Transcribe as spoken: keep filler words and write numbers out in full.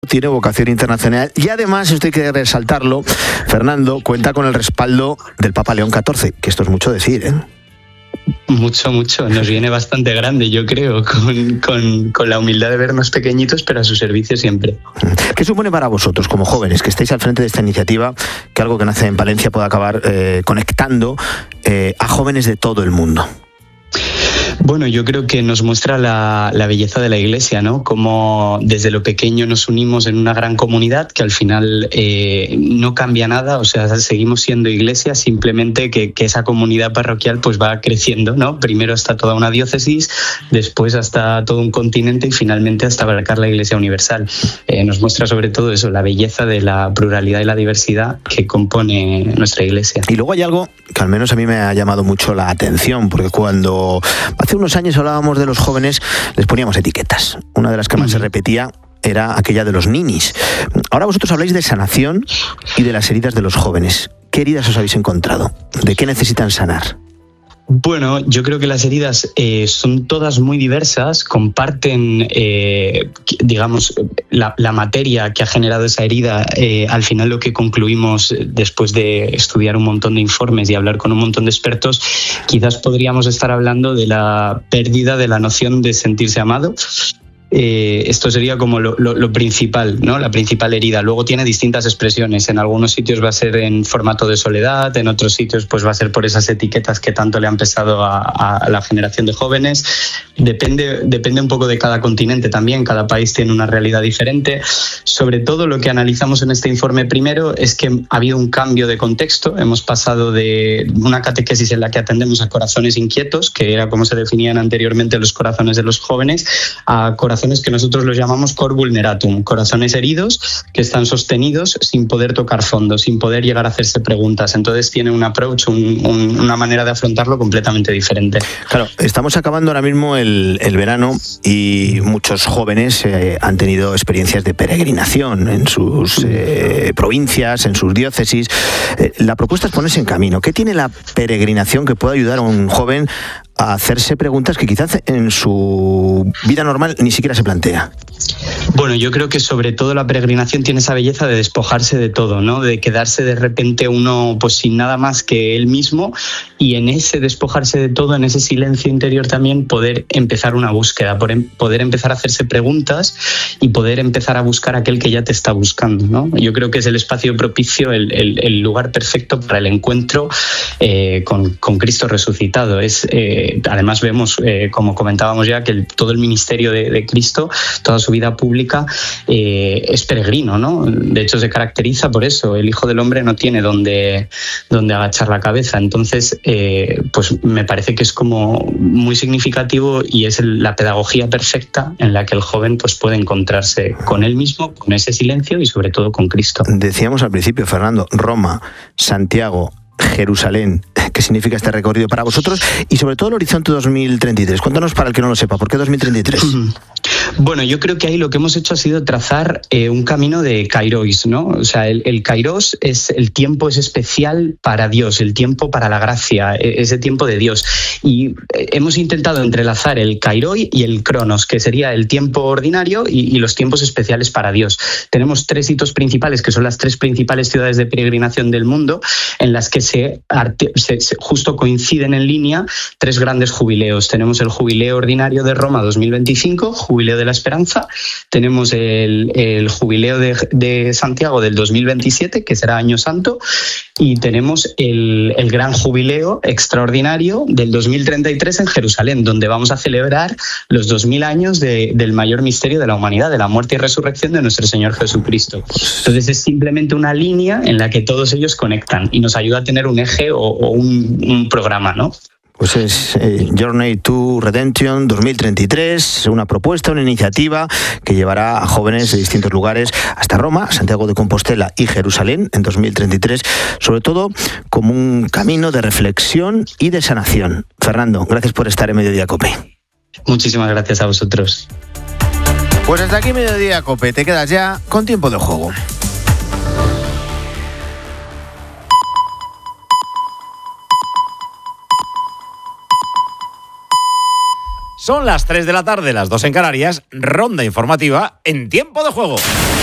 tiene vocación internacional y además, esto hay que resaltarlo, Fernando, cuenta con el respaldo del Papa León catorce, que esto es mucho decir, ¿eh? Mucho, mucho. Nos viene bastante grande, yo creo, con, con, con la humildad de vernos pequeñitos, pero a su servicio siempre. ¿Qué supone para vosotros, como jóvenes, que estéis al frente de esta iniciativa, que algo que nace en Palencia pueda acabar eh, conectando eh, a jóvenes de todo el mundo? Bueno, yo creo que nos muestra la, la belleza de la Iglesia, ¿no? Cómo desde lo pequeño nos unimos en una gran comunidad que al final eh, no cambia nada, o sea, seguimos siendo Iglesia, simplemente que, que esa comunidad parroquial pues va creciendo, ¿no? Primero hasta toda una diócesis, después hasta todo un continente y finalmente hasta abarcar la Iglesia universal. Eh, nos muestra sobre todo eso, la belleza de la pluralidad y la diversidad que compone nuestra Iglesia. Y luego hay algo que al menos a mí me ha llamado mucho la atención, porque cuando hace unos años hablábamos de los jóvenes, les poníamos etiquetas. Una de las que más se repetía era aquella de los ninis. Ahora vosotros habláis de sanación y de las heridas de los jóvenes. ¿Qué heridas os habéis encontrado? ¿De qué necesitan sanar? Bueno, yo creo que las heridas eh, son todas muy diversas, comparten, eh, digamos, la, la materia que ha generado esa herida. Eh, al final lo que concluimos después de estudiar un montón de informes y hablar con un montón de expertos, quizás podríamos estar hablando de la pérdida de la noción de sentirse amado. Eh, esto sería como lo, lo, lo principal, ¿no? La principal herida. Luego tiene distintas expresiones. En algunos sitios va a ser en formato de soledad, en otros sitios pues va a ser por esas etiquetas que tanto le han pesado a, a la generación de jóvenes. Depende, depende un poco de cada continente también. Cada país tiene una realidad diferente. Sobre todo lo que analizamos en este informe primero es que ha habido un cambio de contexto. Hemos pasado de una catequesis en la que atendemos a corazones inquietos, que era como se definían anteriormente los corazones de los jóvenes, a corazones que nosotros los llamamos cor vulneratum, corazones heridos que están sostenidos sin poder tocar fondo, sin poder llegar a hacerse preguntas. Entonces tiene un approach, un, un, una manera de afrontarlo completamente diferente. Claro, estamos acabando ahora mismo el, el verano y muchos jóvenes eh, han tenido experiencias de peregrinación en sus eh, provincias, en sus diócesis. Eh, la propuesta es ponerse en camino. ¿Qué tiene la peregrinación que pueda ayudar a un joven a hacerse preguntas que quizás en su vida normal ni siquiera se plantea? Bueno, yo creo que sobre todo la peregrinación tiene esa belleza de despojarse de todo, ¿no? De quedarse de repente uno pues sin nada más que él mismo y en ese despojarse de todo, en ese silencio interior también poder empezar una búsqueda, poder empezar a hacerse preguntas y poder empezar a buscar a aquel que ya te está buscando, ¿no? Yo creo que es el espacio propicio, el, el, el lugar perfecto para el encuentro eh, con, con Cristo resucitado. Es, eh, además vemos, eh, como comentábamos ya, que el, todo el ministerio de, de Cristo, toda su vida pública eh, es peregrino, ¿no? De hecho se caracteriza por eso. El Hijo del Hombre no tiene donde, donde agachar la cabeza. Entonces, eh, pues me parece que es como muy significativo y es el, la pedagogía perfecta en la que el joven pues puede encontrarse con él mismo, con ese silencio y sobre todo con Cristo. Decíamos al principio, Fernando, Roma, Santiago, Jerusalén. ¿Qué significa este recorrido para vosotros? Y sobre todo el horizonte dos mil treinta y tres. Cuéntanos para el que no lo sepa, ¿por qué dos mil treinta y tres? Bueno, yo creo que ahí lo que hemos hecho ha sido trazar eh, un camino de kairos, ¿no? O sea, el, el kairos es el tiempo, es especial para Dios, el tiempo para la gracia, ese tiempo de Dios. Y eh, hemos intentado entrelazar el kairoi y el cronos, que sería el tiempo ordinario y, y los tiempos especiales para Dios. Tenemos tres hitos principales, que son las tres principales ciudades de peregrinación del mundo, en las que se, se, se justo coinciden en línea tres grandes jubileos. Tenemos el jubileo ordinario de Roma dos mil veinticinco, jubileo de la Esperanza, tenemos el, el jubileo de, de Santiago del dos mil veintisiete, que será Año Santo, y tenemos el, el gran jubileo extraordinario del dos mil treinta y tres en Jerusalén, donde vamos a celebrar los dos mil años de, del mayor misterio de la humanidad, de la muerte y resurrección de nuestro Señor Jesucristo. Entonces es simplemente una línea en la que todos ellos conectan y nos ayuda a tener un eje o, o un, un programa, ¿no? Pues es eh, Journey to Redemption dos mil treinta y tres, una propuesta, una iniciativa que llevará a jóvenes de distintos lugares hasta Roma, Santiago de Compostela y Jerusalén en dos mil treinta y tres, sobre todo como un camino de reflexión y de sanación. Fernando, gracias por estar en Mediodía Cope. Muchísimas gracias a vosotros. Pues hasta aquí Mediodía Cope, te quedas ya con tiempo de juego. Son las tres de la tarde, las dos en Canarias, ronda informativa en Tiempo de Juego.